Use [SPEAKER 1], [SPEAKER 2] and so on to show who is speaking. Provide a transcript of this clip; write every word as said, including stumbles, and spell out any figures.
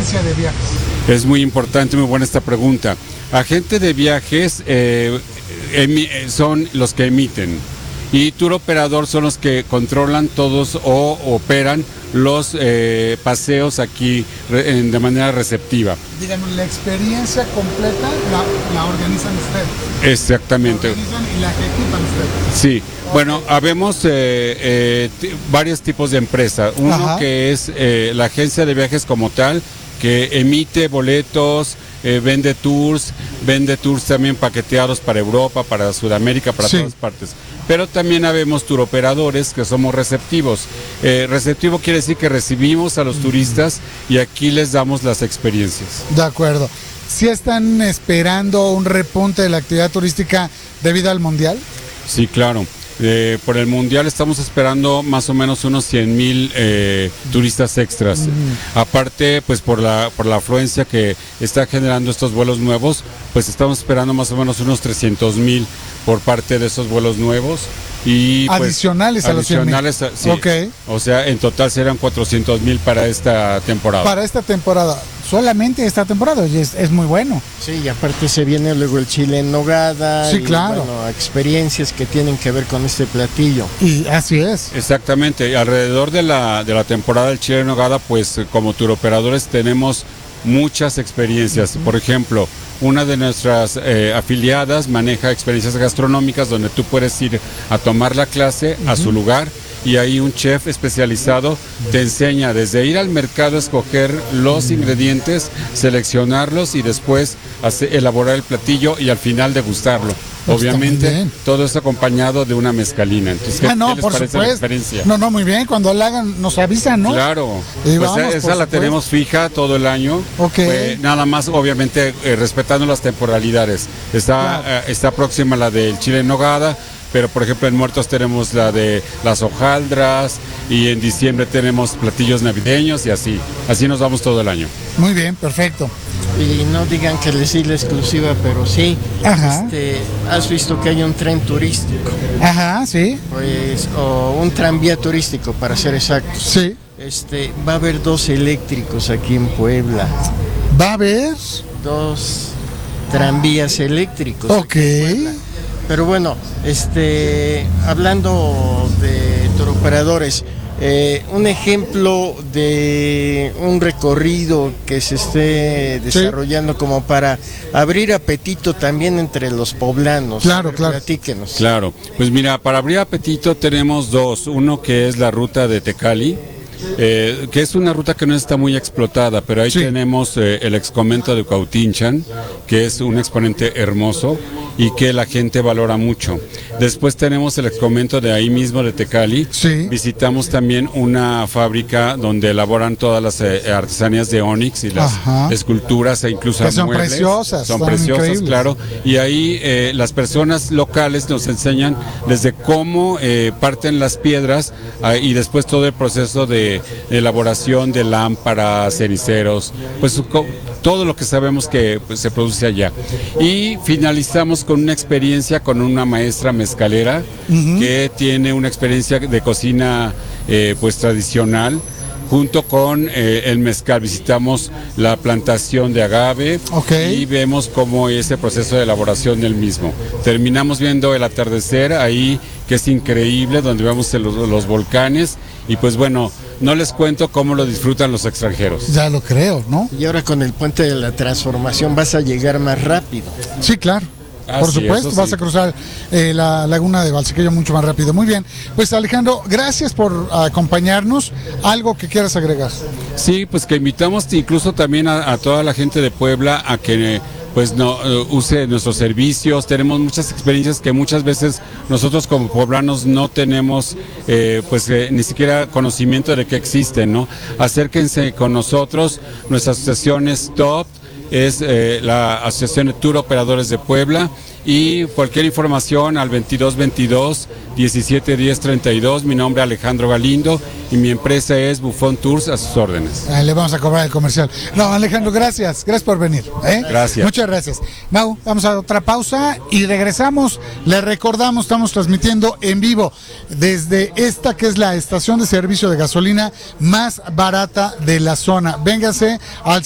[SPEAKER 1] agencia de viajes?
[SPEAKER 2] Es muy importante, muy buena esta pregunta. Agente de viajes eh, emi- son los que emiten y tour operador son los que controlan todos o operan los eh, paseos aquí re, en, de manera receptiva.
[SPEAKER 1] Díganos, la experiencia completa la, la organizan ustedes.
[SPEAKER 2] Exactamente.
[SPEAKER 1] La organizan y la ejecutan ustedes.
[SPEAKER 2] Sí,
[SPEAKER 1] Okay.
[SPEAKER 2] bueno, habemos eh, eh, t- varios tipos de empresa. Uno
[SPEAKER 1] Ajá.
[SPEAKER 2] que es eh, la agencia de viajes como tal, que emite boletos, eh, vende tours, vende tours también paqueteados para Europa, para Sudamérica, para
[SPEAKER 1] Sí.
[SPEAKER 2] todas partes. Pero también habemos tour operadores que somos receptivos. Eh, receptivo quiere decir que recibimos a los turistas y aquí les damos las experiencias.
[SPEAKER 1] De acuerdo. ¿Sí están esperando un repunte de la actividad turística debido al Mundial?
[SPEAKER 2] Sí, claro. Eh, por el Mundial estamos esperando más o menos unos cien mil eh, turistas extras. Mm. Aparte, pues por la por la afluencia que está generando estos vuelos nuevos, pues estamos esperando más o menos unos trescientos mil por parte de esos vuelos nuevos. Y pues,
[SPEAKER 1] adicionales a los cien mil.
[SPEAKER 2] Adicionales, a- sí.
[SPEAKER 1] Ok.
[SPEAKER 2] O sea, en total serán cuatrocientos mil para esta temporada.
[SPEAKER 1] Para esta temporada, solamente esta temporada, y es, es muy bueno.
[SPEAKER 3] Sí, y aparte se viene luego el chile en nogada.
[SPEAKER 1] Sí,
[SPEAKER 3] y,
[SPEAKER 1] claro.
[SPEAKER 3] Bueno, experiencias que tienen que ver con este platillo.
[SPEAKER 1] Y así es.
[SPEAKER 2] Exactamente, alrededor de la, de la temporada del chile en nogada, pues eh, como tour operadores tenemos muchas experiencias. Por ejemplo, una de nuestras eh, afiliadas maneja experiencias gastronómicas donde tú puedes ir a tomar la clase a su lugar y ahí un chef especializado te enseña desde ir al mercado a escoger los ingredientes, seleccionarlos y después hacer, elaborar el platillo y al final degustarlo.
[SPEAKER 1] Pues está muy
[SPEAKER 2] Obviamente,
[SPEAKER 1] bien.
[SPEAKER 2] todo esto acompañado de una mezcalina. Entonces, ¿qué,
[SPEAKER 1] Ah, no,
[SPEAKER 2] qué les
[SPEAKER 1] por
[SPEAKER 2] parece la
[SPEAKER 1] supuesto.
[SPEAKER 2] experiencia?
[SPEAKER 1] No, no, muy bien. Cuando la hagan, nos avisan, ¿no?
[SPEAKER 2] Claro,
[SPEAKER 1] Y
[SPEAKER 2] pues
[SPEAKER 1] vamos,
[SPEAKER 2] esa
[SPEAKER 1] por
[SPEAKER 2] la
[SPEAKER 1] supuesto.
[SPEAKER 2] tenemos fija todo el año.
[SPEAKER 1] Ok.
[SPEAKER 2] Eh, nada más, obviamente, eh, respetando las temporalidades. Está,
[SPEAKER 1] Claro.
[SPEAKER 2] eh, está próxima la del chile en nogada, pero por ejemplo en Muertos tenemos la de las hojaldras y en diciembre tenemos platillos navideños y así. Así nos vamos todo el año.
[SPEAKER 1] Muy bien, perfecto.
[SPEAKER 3] Y no digan que les di la exclusiva, pero sí.
[SPEAKER 1] Ajá.
[SPEAKER 3] Este, ¿has visto que hay un tren turístico?
[SPEAKER 1] Ajá, sí,
[SPEAKER 3] Pues, o un tranvía turístico, para ser exactos.
[SPEAKER 1] sí.
[SPEAKER 3] Este, va a haber dos eléctricos aquí en Puebla.
[SPEAKER 1] Va a haber.
[SPEAKER 3] Dos tranvías eléctricos.
[SPEAKER 1] Ok.
[SPEAKER 3] aquí en Puebla. Pero bueno, este, hablando de turoperadores, eh, un ejemplo de un recorrido que se esté desarrollando como para abrir apetito también entre los poblanos.
[SPEAKER 1] Claro,
[SPEAKER 3] A ver,
[SPEAKER 1] claro.
[SPEAKER 3] Platíquenos.
[SPEAKER 2] Claro, pues mira, para abrir apetito tenemos dos. Uno que es la ruta de Tecali, eh, que es una ruta que no está muy explotada, pero ahí
[SPEAKER 1] Sí.
[SPEAKER 2] tenemos eh, el exconvento de Cuautinchan, que es un exponente hermoso y que la gente valora mucho. Después tenemos el exconvento de ahí mismo de Tecali.
[SPEAKER 1] Sí.
[SPEAKER 2] Visitamos también una fábrica donde elaboran todas las eh, artesanías de ónix y las
[SPEAKER 1] Ajá.
[SPEAKER 2] esculturas e incluso
[SPEAKER 1] Que son
[SPEAKER 2] muebles.
[SPEAKER 1] preciosas,
[SPEAKER 2] Son
[SPEAKER 1] están
[SPEAKER 2] preciosas,
[SPEAKER 1] increíbles.
[SPEAKER 2] claro. Y ahí eh, las personas locales nos enseñan desde cómo eh, parten las piedras ah, y después todo el proceso de elaboración de lámparas, ceniceros, pues co- todo lo que sabemos que pues, se produce allá. Y finalizamos con una experiencia con una maestra mezcalera que tiene una experiencia de cocina eh, pues tradicional. Junto con eh, el mezcal visitamos la plantación de agave
[SPEAKER 1] Ok.
[SPEAKER 2] y vemos cómo es el proceso de elaboración del mismo. Terminamos viendo el atardecer ahí, que es increíble, donde vemos el- los, los volcanes y pues bueno, no les cuento cómo lo disfrutan los extranjeros.
[SPEAKER 1] Ya lo creo, ¿no?
[SPEAKER 3] Y ahora con el puente de la transformación vas a llegar más rápido.
[SPEAKER 1] Sí, claro.
[SPEAKER 2] Ah,
[SPEAKER 1] Por
[SPEAKER 2] sí,
[SPEAKER 1] supuesto,
[SPEAKER 2] eso
[SPEAKER 1] vas
[SPEAKER 2] sí.
[SPEAKER 1] a cruzar eh, la laguna de Valsequillo mucho más rápido. Muy bien. Pues Alejandro, gracias por acompañarnos. ¿Algo que quieras agregar?
[SPEAKER 2] Sí, pues que invitamos incluso también a, a toda la gente de Puebla a que pues no eh, use nuestros servicios. Tenemos muchas experiencias que muchas veces nosotros como poblanos no tenemos eh, pues eh, ni siquiera conocimiento de que existen, ¿no? Acérquense con nosotros. Nuestra asociación es Top, es eh, la Asociación de Tour Operadores de Puebla, y cualquier información al veintidós veintidós diecisiete diez treinta y dos. Mi nombre es Alejandro Galindo y mi empresa es Buffon Tours, a sus órdenes.
[SPEAKER 1] Eh, le vamos a cobrar el comercial. No, Alejandro, gracias. Gracias por venir. ¿eh?
[SPEAKER 2] Gracias.
[SPEAKER 1] Muchas gracias. Mau, vamos a otra pausa y regresamos. Le recordamos, estamos transmitiendo en vivo desde esta que es la estación de servicio de gasolina más barata de la zona. Véngase al